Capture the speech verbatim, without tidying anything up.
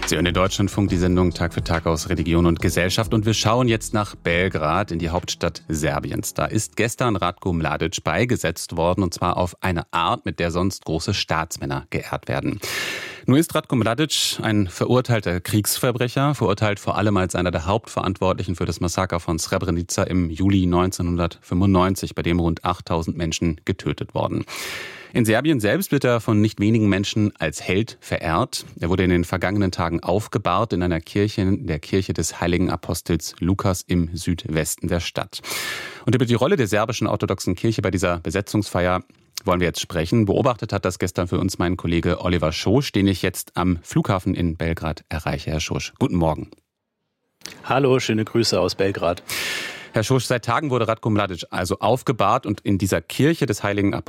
Sie hören den Deutschlandfunk, die Sendung Tag für Tag aus Religion und Gesellschaft. Und wir schauen jetzt nach Belgrad, in die Hauptstadt Serbiens. Da ist gestern Ratko Mladic beigesetzt worden, und zwar auf eine Art, mit der sonst große Staatsmänner geehrt werden. Nur ist Ratko Mladic ein verurteilter Kriegsverbrecher, verurteilt vor allem als einer der Hauptverantwortlichen für das Massaker von Srebrenica im Juli neunzehnhundertfünfundneunzig, bei dem rund achttausend Menschen getötet wurden. In Serbien selbst wird er von nicht wenigen Menschen als Held verehrt. Er wurde in den vergangenen Tagen aufgebahrt in einer Kirche, in der Kirche des heiligen Apostels Lukas im Südwesten der Stadt. Und über die Rolle der serbischen orthodoxen Kirche bei dieser Besetzungsfeier wollen wir jetzt sprechen. Beobachtet hat das gestern für uns mein Kollege Oliver Schosch, den ich jetzt am Flughafen in Belgrad erreiche. Herr Schosch, guten Morgen. Hallo, schöne Grüße aus Belgrad. Herr Schosch, seit Tagen wurde Ratko Mladic also aufgebahrt und in dieser Kirche des heiligen